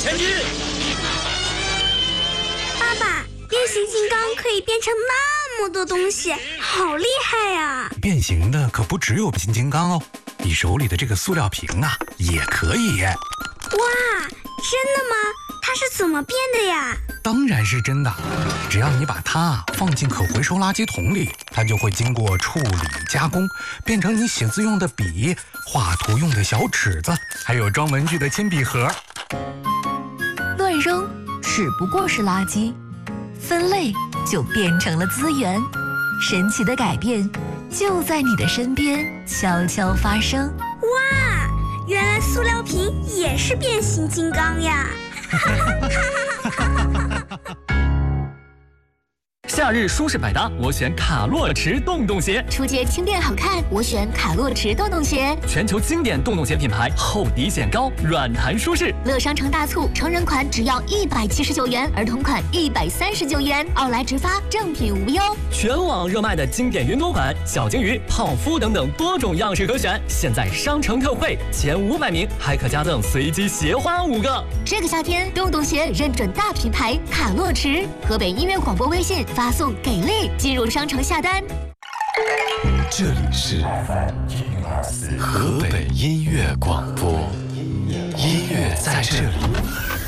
前进！ 爸爸，变形金刚可以变成那么多东西，好厉害呀！ 变形的可不只有变形金刚哦，你手里的这个塑料瓶啊，也可以耶。 哇，真的吗？它是怎么变的呀？ 当然是真的，只要你把它放进可回收垃圾桶里，它就会经过处理加工，变成你写字用的笔、画图用的小尺子，还有装文具的铅笔盒。 乱扔只不过是垃圾，分类就变成了资源。神奇的改变就在你的身边悄悄发生。 哇，原来塑料瓶也是变形金刚呀！ 夏日舒适百搭，我选卡洛驰洞洞鞋。 出街轻便好看，我选卡洛驰洞洞鞋。 全球经典洞洞鞋品牌，厚底显高，软弹舒适。 乐商城大促，成人款只要179元，儿童款139元，奥莱直发，正品无忧。 全网热卖的经典云朵款、小金鱼、泡芙等等多种样式可选。现在商城特惠，前500名还可加赠随机鞋花5个。 这个夏天，洞洞鞋认准大品牌卡洛驰，河北音乐广播微信发送给力，进入商城下单。 这里是河北音乐广播，音乐在这里。